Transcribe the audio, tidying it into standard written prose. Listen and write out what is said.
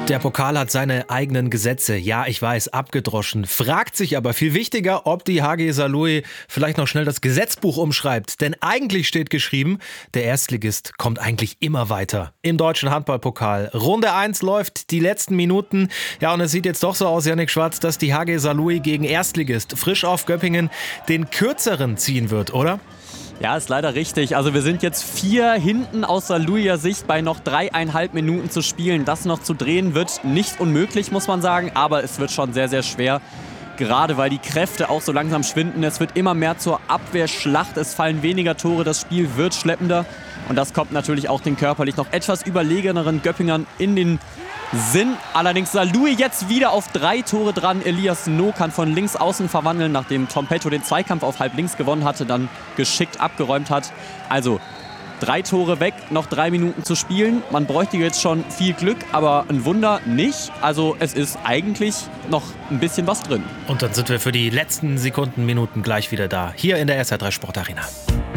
Der Pokal hat seine eigenen Gesetze. Ja, ich weiß, abgedroschen. Fragt sich aber viel wichtiger, ob die HG Saarlouis vielleicht noch schnell das Gesetzbuch umschreibt. Denn eigentlich steht geschrieben, der Erstligist kommt eigentlich immer weiter. Im deutschen Handballpokal. Runde 1 läuft die letzten Minuten. Ja, und es sieht jetzt doch so aus, Yannick Schwarz, dass die HG Saarlouis gegen Erstligist frisch auf Göppingen den kürzeren ziehen wird, oder? Ja, ist leider richtig. Also wir sind jetzt 4 hinten aus Saarlouier Sicht bei noch 3,5 Minuten zu spielen. Das noch zu drehen wird nicht unmöglich, muss man sagen. Aber es wird schon sehr, sehr schwer. Gerade weil die Kräfte auch so langsam schwinden. Es wird immer mehr zur Abwehrschlacht. Es fallen weniger Tore. Das Spiel wird schleppender. Und das kommt natürlich auch den körperlich noch etwas überlegeneren Göppingern in den Sinn. Allerdings Saarlouis jetzt wieder auf 3 Tore dran. Elias No kann von links außen verwandeln, nachdem Tom Petto den Zweikampf auf halb links gewonnen hatte, dann geschickt abgeräumt hat. Also 3 Tore weg, noch 3 Minuten zu spielen. Man bräuchte jetzt schon viel Glück, aber ein Wunder nicht. Also es ist eigentlich noch ein bisschen was drin. Und dann sind wir für die letzten Sekunden, Minuten gleich wieder da. Hier in der SR3 Sportarena.